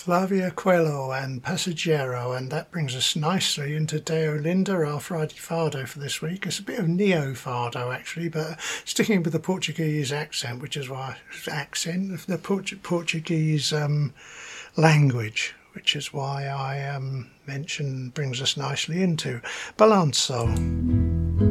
Flavia Coelho and Passagiero, and that brings us nicely into Deolinda, our Friday Fado for this week. It's a bit of neo-fado actually, but sticking with the Portuguese accent, which is why the Portuguese language, which is why I mentioned brings us nicely into Balanço.